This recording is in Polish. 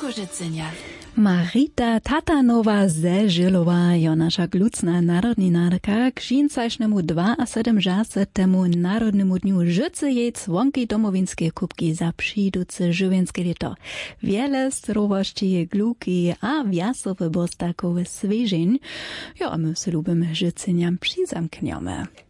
Słonko życzenia. Marita Tatanowa ze Żylowa jo nasza glucna narodninarka k žincašnemu 72. Narodnemu dniu życy jej dzwonki domowinskie kubki za przyjduce żywienskie lito. Wiele zdrowości, gluki a wiasowe bostakowe swieżeń. Jo, a my se lubimy życzeniam przyzamkniemy.